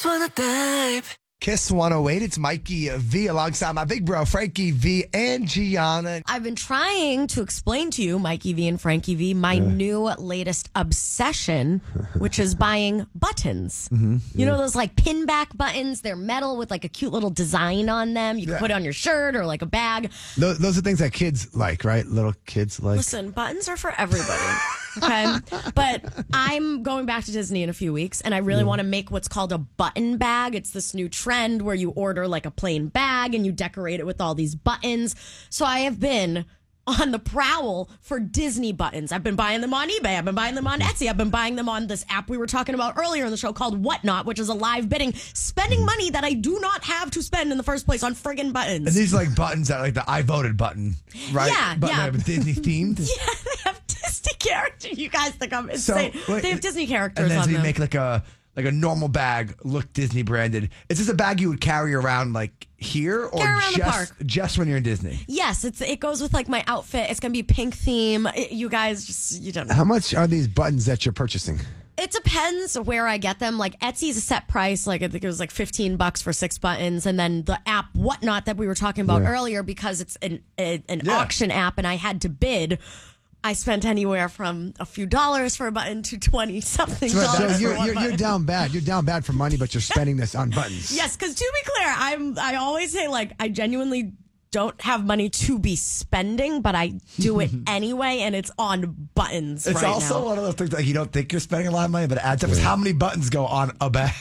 wanna dive. Kiss 108, it's Mikey V alongside my big bro, Frankie V and Gianna. I've been trying to explain to you, Mikey V and Frankie V, my new latest obsession, which is buying buttons. You know those like pin back buttons? They're metal with like a cute little design on them. You can put it on your shirt or like a bag. Those are things that kids like, right? Little kids like. Listen, buttons are for everybody. Okay. But I'm going back to Disney in a few weeks and I really want to make what's called a button bag. It's this new trend where you order like a plain bag and you decorate it with all these buttons. So I have been on the prowl for Disney buttons. I've been buying them on eBay. I've been buying them on Etsy. I've been buying them on this app we were talking about earlier in the show called Whatnot, which is a live bidding, spending money that I do not have to spend in the first place on friggin' buttons. And these are like buttons that are like the I voted button, right? Yeah, button yeah. that have Disney themed. Yeah, they have Disney characters. You guys think I'm insane. They have Disney characters and then on so you them. make like a normal bag look Disney branded. Is this a bag you would carry around like here or Carry around the park. just when you're in Disney? Yes, it goes with like my outfit. It's gonna be pink theme. You guys you don't know. How much are these buttons that you're purchasing? It depends where I get them. Like Etsy's a set price. Like I think it was like $15 for 6 buttons, and then the app Whatnot that we were talking about earlier, because it's an auction app, and I had to bid. I spent anywhere from a few dollars for a button to $20-something. So for you're one button. down bad. You're down bad for money, but you're spending this on buttons. Yes, because to be clear, I always say like I genuinely don't have money to be spending, but I do it anyway, and it's on buttons. It's right also now. one of those things like you don't think you're spending a lot of money, but it adds up. Is how many buttons go on a bag?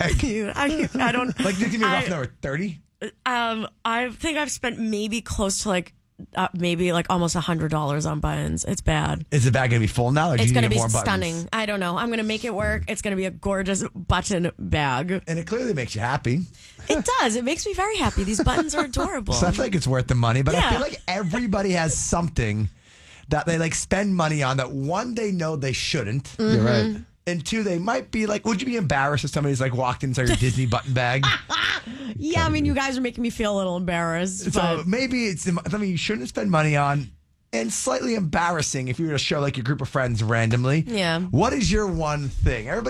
I don't Like, give me a rough number. 30? I think I've spent maybe close to like maybe like almost $100 on buttons. It's bad. Is the bag going to be full now, or do It's you going to need be more buttons? stunning. I don't know. I'm going to make it work. It's going to be a gorgeous button bag. And it clearly makes you happy. It does. It makes me very happy. These buttons are adorable. So I feel like it's worth the money, but I Yeah. feel like everybody has something that they like spend money on that one, they know they shouldn't. You're right. And two, they might be like, would you be embarrassed if somebody's like walked inside your Disney button bag? Yeah, I mean, you guys are making me feel a little embarrassed. So But maybe it's something you shouldn't spend money on, and slightly embarrassing if you were to show like your group of friends randomly. Yeah. What is your one thing? Everybody